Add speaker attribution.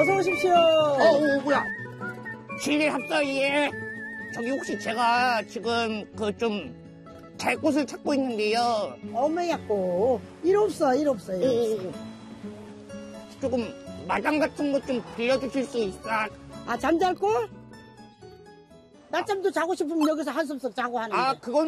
Speaker 1: 어서 오십시오.
Speaker 2: 뭐야. 실례 합사예. 저기 혹시 제가 지금 잘 곳을 찾고 있는데요.
Speaker 1: 어머야꼬. 일 없어.
Speaker 2: 조금 마당 같은 거 좀 빌려주실 수 있어?
Speaker 1: 아, 잠잘 곳? 낮잠도 자고 싶으면 여기서 한숨 썩 자고 하는데.
Speaker 2: 그건